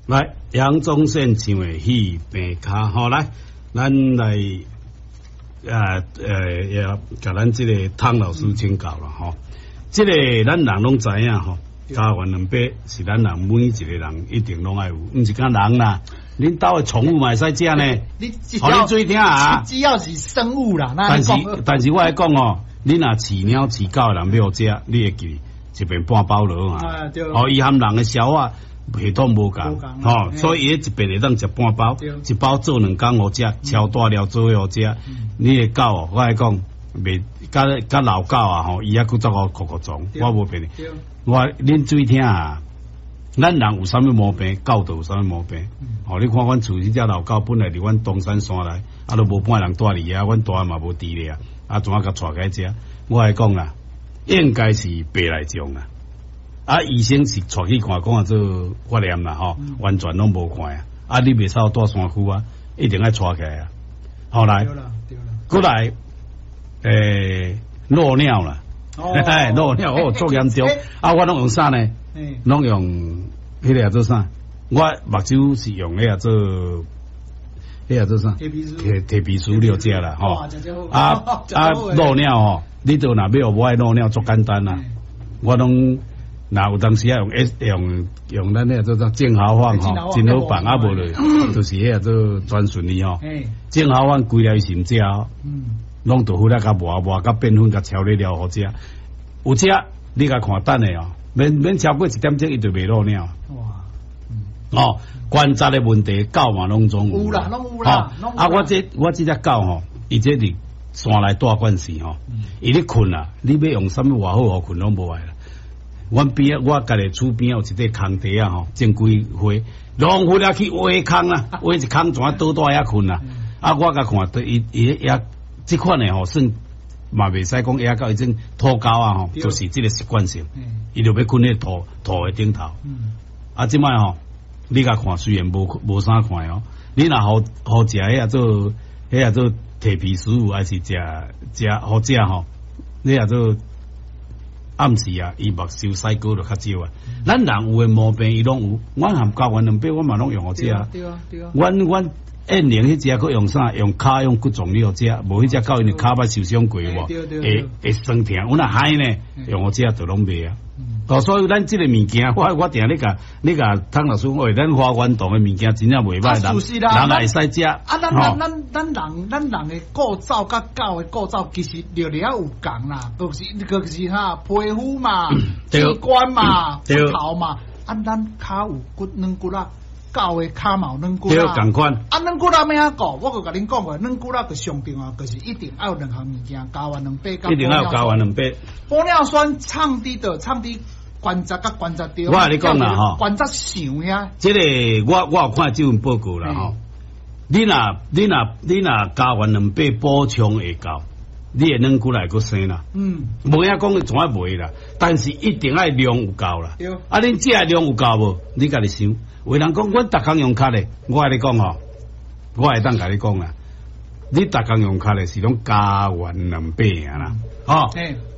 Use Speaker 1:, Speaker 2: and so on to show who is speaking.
Speaker 1: 来，杨宗宪唱的《戏病卡》好来，咱来也甲咱这个汤老师请教了吼。这个咱人拢知影吼，家园两百是咱人每一个人一定拢爱有，毋是讲人啦，恁兜的宠物嘛会使食呢。
Speaker 2: 你
Speaker 1: 你注意听啊，
Speaker 2: 只要是生物啦，
Speaker 1: 但是我来讲哦，你若饲猫饲狗的人要食，你会记一边半包落嘛。哦，伊含人的消化系统无共，吼，所以伊一边会当食半包，一包做2工好食，超大料做好食。你的狗哦，我来讲，袂甲老狗啊吼，伊还佫作个酷酷壮，我无骗你。恁注意听啊，咱人有啥物毛病，狗就有啥物毛病。哦，你看阮厝迄只老狗，本来伫阮东山山内，啊都无半人带哩啊，阮大嘛无伫咧啊，怎啊甲带开只？我来讲啦，应该是白内障啦。啊，医生是带去看，讲做发炎啦吼，完全拢无看啊。啊，你袂使带山区啊，一定爱带起来啊。后来，过来，漏尿啦。漏尿哦，足严重。啊，我拢用啥呢？拢用迄个做啥？我目睭是用迄个做，迄个做啥？摕鼻梳了食啦，吼。漏尿吼，你都若要无爱漏尿，足简单啦。我拢若有当时啊用咱迄个做啥正豪放吼，真好办啊无咧，就是迄个做专顺利吼。正豪放规了是毋食哦。拢豆腐咧，甲磨甲变粉，甲调理了好食。有食你甲看等诶哦，免超过1点钟，伊就袂漏尿。哇！哦，关节的问题，狗嘛拢总有啦，拢有啦。啊，我这只狗吼，伊这伫山内大惯势吼，伊咧困啊，你要用啥物外好互困拢无爱啦。阮边我家己厝边有一块空地啊吼，种几花，浪费了去挖空啊，挖一空怎倒大遐困啊？啊，我甲看对伊也。这款的吼，算嘛袂使讲野狗，伊种土狗啊吼，就是这个习惯性，伊就要困喺土的顶头。啊，即摆吼，你甲看虽然无啥看哦，你若好食迄做摕皮食物，还是食好食吼，你做暗时啊，伊目睭屎膏就较少啊。咱人有诶毛病，伊拢有。阮含家园两百，我嘛拢用好食啊。阮。燕玲迄只佫用啥？用骹用骨状了食，无迄只狗因为骹捌受伤过无？会酸疼。阮若海呢，用好食就拢袂啊。所以咱即个物件，我定你甲汤老师讲，咱花园堂诶物件真正袂歹，人会使食。
Speaker 2: 啊，咱人诶构造甲狗诶构造其实略有共啦，就是哈皮肤嘛、器官嘛、骨头嘛，啊，咱骹有骨软骨啦。狗诶骹毛软骨啦，
Speaker 1: 共款。
Speaker 2: 啊，软骨啦咩啊讲？我甲恁讲过，软骨啦个上重要，就是一定要有2项物件，睾丸两百，
Speaker 1: 一定要有睾丸两百。
Speaker 2: 玻尿酸唱滴关节甲关节中。
Speaker 1: 我跟你讲啦吼，
Speaker 2: 关节上遐。
Speaker 1: 这个我有看这份报告啦吼。你若睾丸两百补充会够，你诶软骨来个生啦。无影讲怎啊袂啦，但是一定要量有够啦。啊，恁这量有够无？你家己想。有人讲，阮逐工用卡咧，我跟你讲吼，我会当甲你讲啦，你逐工用卡咧是拢加完200啊啦，吼。